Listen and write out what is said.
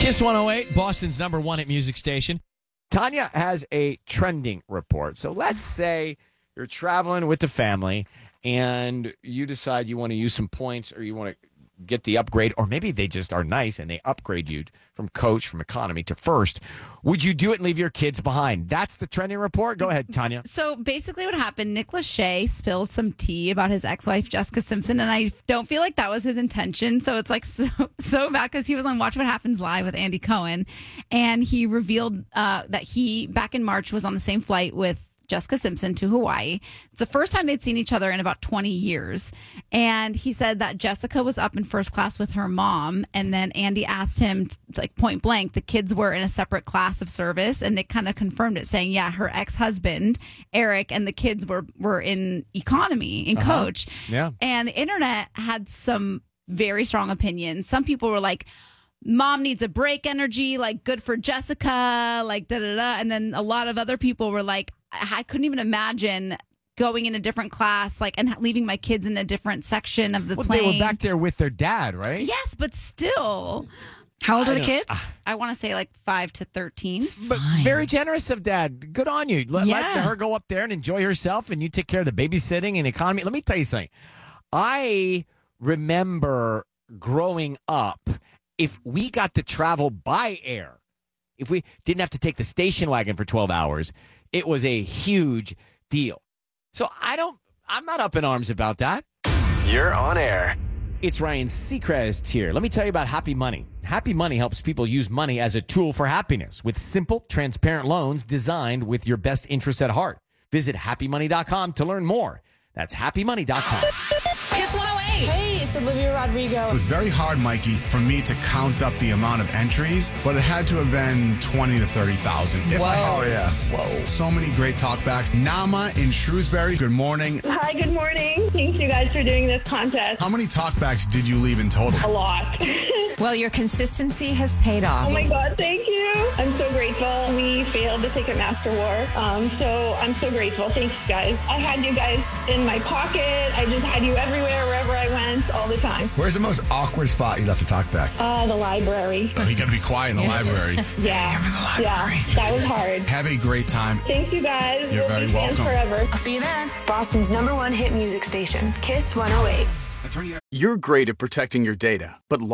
Kiss 108, Boston's number one hit music station. Tanya has a trending report. So let's say you're traveling with the family and you decide you want to use some points or you want to get the upgrade, or maybe they just are nice and they upgrade you from coach, from economy to first. Would you do it and leave your kids behind? That's the trending report. Go ahead, Tanya. So basically what happened, Nick Lachey spilled some tea about his ex-wife, Jessica Simpson, and I don't feel like that was his intention. So it's like so bad because he was on Watch What Happens Live with Andy Cohen, and he revealed that he, back in March, was on the same flight with Jessica Simpson to Hawaii. It's the first time they'd seen each other in about 20 years. And he said that Jessica was up in first class with her mom. And then Andy asked him, like point blank, the kids were in a separate class of service. And Nick kind of confirmed it, saying, yeah, her ex-husband, Eric, and the kids were in economy, in coach. Yeah. And the internet had some very strong opinions. Some people were like, mom needs a break energy, like good for Jessica, like da-da-da. And then a lot of other people were like, I couldn't even imagine going in a different class, like, and leaving my kids in a different section of the plane. They were back there with their dad, right? Yes, but still. How old are the kids? I want to say like 5 to 13. But very generous of dad. Good on you. Let her go up there and enjoy herself, and you take care of the babysitting and economy. Let me tell you something. I remember growing up, if we got to travel by air, if we didn't have to take the station wagon for 12 hours, it was a huge deal. So I'm not up in arms about that. You're on air. It's Ryan Seacrest here. Let me tell you about Happy Money. Happy Money helps people use money as a tool for happiness with simple, transparent loans designed with your best interests at heart. Visit happymoney.com to learn more. That's happymoney.com. Kiss 108. Hey, it's Olivia Rodrigo. It was very hard, Mikey, for me to count up the amount of entries, but it had to have been 20 to 30,000. Whoa. Whoa. So many great talkbacks. Nama in Shrewsbury, good morning. Hi, good morning. Thanks you guys for doing this contest. How many talkbacks did you leave in total? A lot. Well, your consistency has paid off. Oh my God, thank you. I'm so grateful. We failed the Ticketmaster war, so I'm so grateful. Thanks, guys. I had you guys in my pocket. I just had you everywhere, wherever I went, all the time. Where's the most awkward spot you left to talk back? The library. Oh, you got to be quiet in the library. Yeah, that was hard. Have a great time. Thanks, you guys. You're We'll very be fans welcome. forever. I'll see you then. Boston's number one hit music station, Kiss 108. You're great at protecting your data, but